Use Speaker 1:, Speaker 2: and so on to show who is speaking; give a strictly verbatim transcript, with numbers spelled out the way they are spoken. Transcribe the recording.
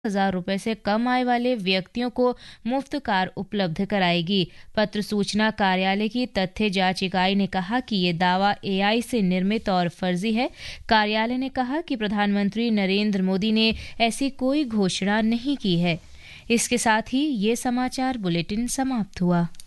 Speaker 1: हजार रुपए से कम आय वाले व्यक्तियों को मुफ्त कार उपलब्ध कराएगी। पत्र सूचना कार्यालय की तथ्य जांच इकाई ने कहा कि ये दावा एआई से निर्मित और फर्जी है। कार्यालय ने कहा कि प्रधानमंत्री नरेंद्र मोदी ने ऐसी कोई घोषणा नहीं की है। इसके साथ ही ये समाचार बुलेटिन समाप्त हुआ।